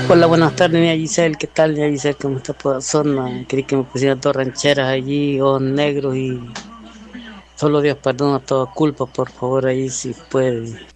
Hola, buenas tardes, mira Giselle, ¿qué tal? Mira Giselle, ¿cómo está por la zona? Quería que me pusieran dos rancheras allí, ojos negros y solo Dios perdona toda culpa, por favor, ahí si puede.